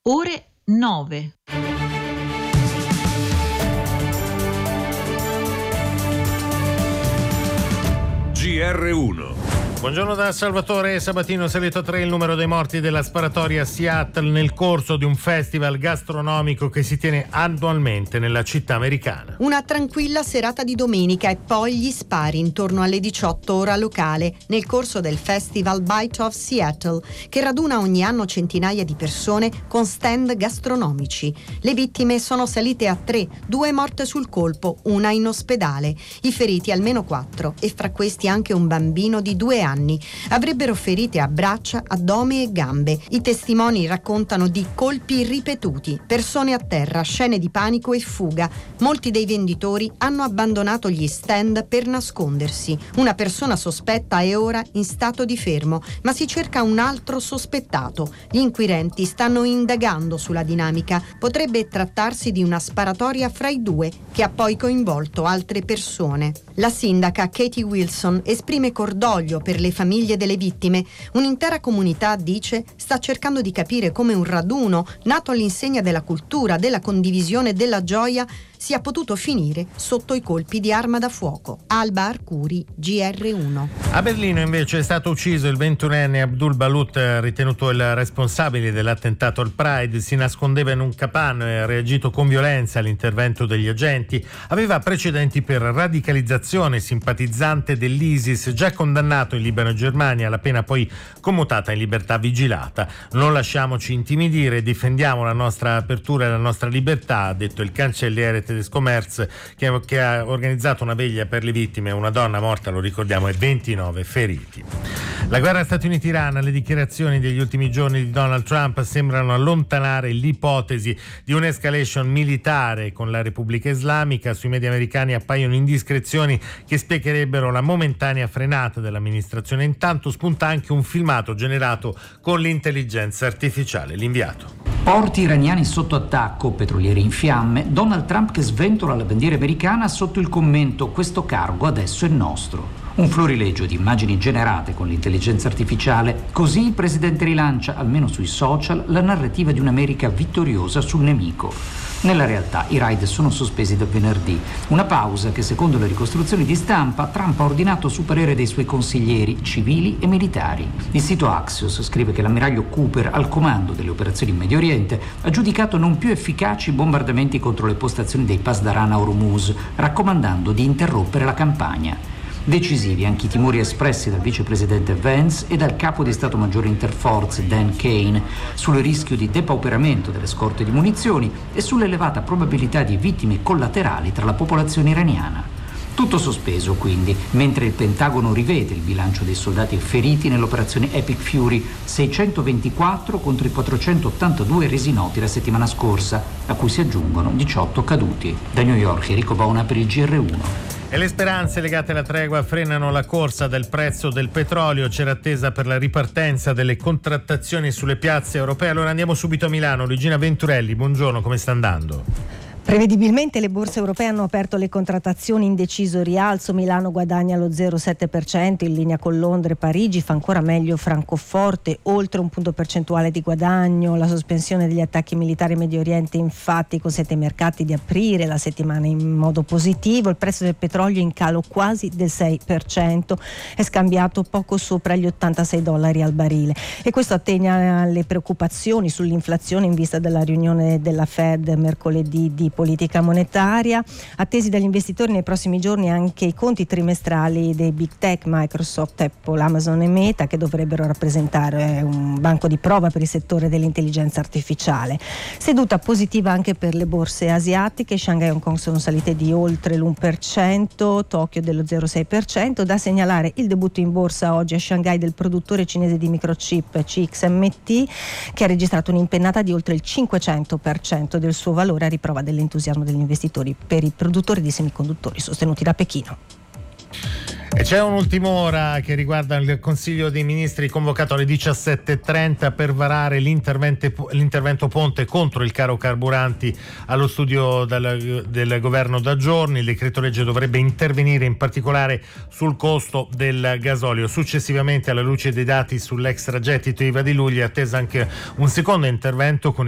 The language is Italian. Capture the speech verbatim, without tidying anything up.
ore nove. G R uno. Buongiorno da Salvatore Sabatino. Salito a tre il numero dei morti della sparatoria a Seattle nel corso di un festival gastronomico che si tiene annualmente nella città americana. Una tranquilla serata di domenica e poi gli spari intorno alle diciotto ora locale nel corso del festival Bite of Seattle, che raduna ogni anno centinaia di persone con stand gastronomici. Le vittime sono salite a tre, due morte sul colpo, una in ospedale. I feriti almeno quattro e fra questi anche un bambino di due anni. Avrebbero ferite a braccia, addome e gambe. I testimoni raccontano di colpi ripetuti, persone a terra, scene di panico e fuga. Molti dei venditori hanno abbandonato gli stand per nascondersi. Una persona sospetta è ora in stato di fermo, ma si cerca un altro sospettato. Gli inquirenti stanno indagando sulla dinamica. Potrebbe trattarsi di una sparatoria fra i due che ha poi coinvolto altre persone. La sindaca Katie Wilson esprime cordoglio per le famiglie delle vittime. Un'intera comunità, dice, sta cercando di capire come un raduno nato all'insegna della cultura, della condivisione e della gioia sia potuto finire sotto i colpi di arma da fuoco. Alba Arcuri, G R uno. A Berlino invece è stato ucciso il ventunenne Abdul Balut, ritenuto il responsabile dell'attentato al Pride. Si nascondeva in un capanno e ha reagito con violenza all'intervento degli agenti. Aveva precedenti per radicalizzazione, simpatizzante dell'ISIS, già condannato in Libano e Germania, la pena poi commutata in libertà vigilata. Non lasciamoci intimidire, difendiamo la nostra apertura e la nostra libertà, ha detto il cancelliere tedesco Merz, che, che ha organizzato una veglia per le vittime. Una donna morta, lo ricordiamo, e ventinove feriti. La guerra Stati Uniti-Iran, le dichiarazioni degli ultimi giorni di Donald Trump sembrano allontanare l'ipotesi di un'escalation militare con la Repubblica Islamica. Sui media americani appaiono indiscrezioni che spiegherebbero la momentanea frenata dell'amministrazione. Intanto spunta anche un filmato generato con l'intelligenza artificiale. L'inviato. Porti iraniani sotto attacco, petrolieri in fiamme, Donald Trump che sventola la bandiera americana sotto il commento «Questo cargo adesso è nostro». Un florilegio di immagini generate con l'intelligenza artificiale, così il presidente rilancia, almeno sui social, la narrativa di un'America vittoriosa sul nemico. Nella realtà i raid sono sospesi da venerdì, una pausa che secondo le ricostruzioni di stampa Trump ha ordinato su parere dei suoi consiglieri civili e militari. Il sito Axios scrive che l'ammiraglio Cooper, al comando delle operazioni in Medio Oriente, ha giudicato non più efficaci i bombardamenti contro le postazioni dei Pasdaran a Hormuz, raccomandando di interrompere la campagna. Decisivi anche i timori espressi dal vicepresidente Vance e dal capo di Stato Maggiore Interforze Dan Kane sul rischio di depauperamento delle scorte di munizioni e sull'elevata probabilità di vittime collaterali tra la popolazione iraniana. Tutto sospeso quindi, mentre il Pentagono rivede il bilancio dei soldati feriti nell'operazione Epic Fury, seicentoventiquattro contro i quattrocentottantadue resi noti la settimana scorsa, a cui si aggiungono diciotto caduti. Da New York Enrico Bona per il G R uno. E le speranze legate alla tregua frenano la corsa del prezzo del petrolio. C'era attesa per la ripartenza delle contrattazioni sulle piazze europee. Allora andiamo subito a Milano. Luigina Venturelli, buongiorno, come sta andando? Prevedibilmente le borse europee hanno aperto le contrattazioni in deciso rialzo. Milano guadagna lo zero virgola sette per cento in linea con Londra e Parigi, fa ancora meglio Francoforte, oltre un punto percentuale di guadagno. La sospensione degli attacchi militari in Medio Oriente infatti consente ai mercati di aprire la settimana in modo positivo. Il prezzo del petrolio in calo quasi del sei per cento, è scambiato poco sopra gli ottantasei dollari al barile, e questo attegna le preoccupazioni sull'inflazione in vista della riunione della Fed mercoledì di politica monetaria. Attesi dagli investitori nei prossimi giorni anche i conti trimestrali dei big tech Microsoft, Apple, Amazon e Meta, che dovrebbero rappresentare un banco di prova per il settore dell'intelligenza artificiale. Seduta positiva anche per le borse asiatiche. Shanghai e Hong Kong sono salite di oltre l'uno per cento, Tokyo dello zero virgola sei per cento. Da segnalare il debutto in borsa oggi a Shanghai del produttore cinese di microchip C X M T, che ha registrato un'impennata di oltre il cinquecento per cento del suo valore, a riprova dell'entusiasmo degli investitori per i produttori di semiconduttori sostenuti da Pechino. E c'è un'ultima ora che riguarda il Consiglio dei Ministri convocato alle diciassette e trenta per varare l'intervento, l'intervento ponte contro il caro carburanti allo studio del, del governo da giorni. Il decreto legge dovrebbe intervenire in particolare sul costo del gasolio. Successivamente, alla luce dei dati sull'extragettito I V A di luglio, è attesa anche un secondo intervento con